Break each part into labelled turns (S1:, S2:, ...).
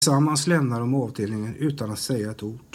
S1: Tillsammans lämnar de avdelningen utan att säga ett ord.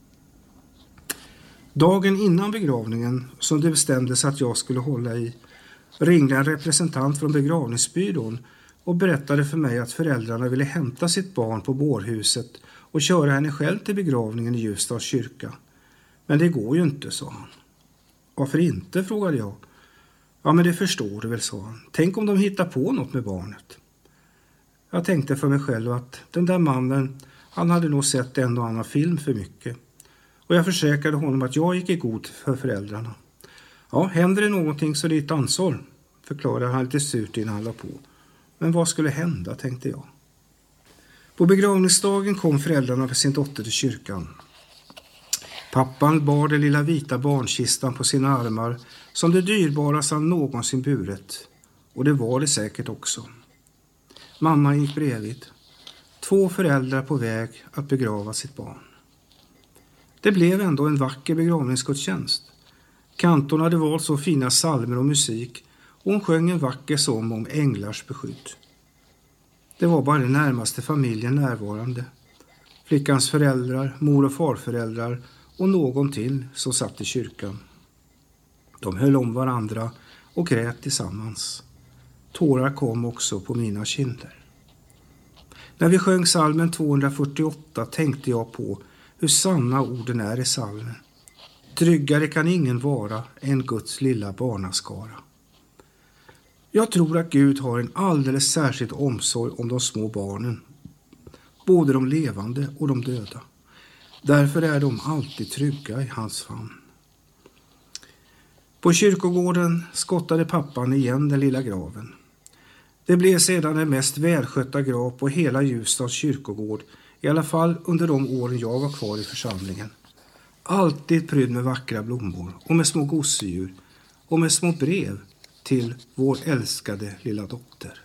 S1: Dagen innan begravningen, som det bestämdes att jag skulle hålla i, ringde en representant från begravningsbyrån och berättade för mig att föräldrarna ville hämta sitt barn på bårhuset och köra henne själv till begravningen i Ljusdals kyrka. Men det går ju inte, sa han. Varför inte, frågade jag. Ja, men det förstår du väl, sa han. Tänk om de hittar på något med barnet. Jag tänkte för mig själv att den där mannen, han hade nog sett en och annan film för mycket. Och jag försäkrade honom att jag gick i god för föräldrarna. Ja, händer det någonting så är det ett ansvar, förklarade han lite surt innan han la på. Men vad skulle hända, tänkte jag. På begravningsdagen kom föräldrarna för sin dotter till kyrkan. Pappan bar den lilla vita barnkistan på sina armar som det dyrbaraste han någonsin burit. Och det var det säkert också. Mamma gick bredvid. 2 föräldrar på väg att begrava sitt barn. Det blev ändå en vacker begravningsgudstjänst. Kantorn hade valt så fina psalmer och musik och hon sjöng en vacker sång om änglars beskydd. Det var bara den närmaste familjen närvarande. Flickans föräldrar, mor- och farföräldrar och någon till som satt i kyrkan. De höll om varandra och grät tillsammans. Tårar kom också på mina kinder. När vi sjöng psalmen 248 tänkte jag på hur sanna orden är i psalmen. Tryggare kan ingen vara än Guds lilla barnaskara. Jag tror att Gud har en alldeles särskild omsorg om de små barnen. Både de levande och de döda. Därför är de alltid trygga i hans famn. På kyrkogården skottade pappan igen den lilla graven. Det blev sedan den mest välskötta grav på hela Ljusdals kyrkogård, i alla fall under de åren jag var kvar i församlingen. Alltid prydd med vackra blommor och med små gosedjur och med små brev till vår älskade lilla dotter.